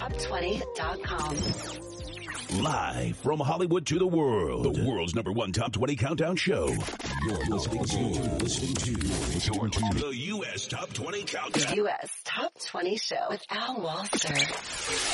USTop20.com. Live from Hollywood to the world, the world's #1 Top 20 Countdown Show. You're listening to the US Top 20 Countdown. US Top 20 Show with Al Walser.